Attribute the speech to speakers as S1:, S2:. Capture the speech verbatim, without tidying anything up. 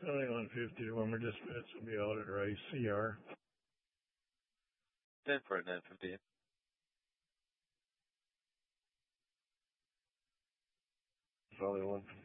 S1: seventy-one fifty to Wilmer Dispatch will be out at Rice, C R.
S2: ten for nine fifty.
S1: seventy-one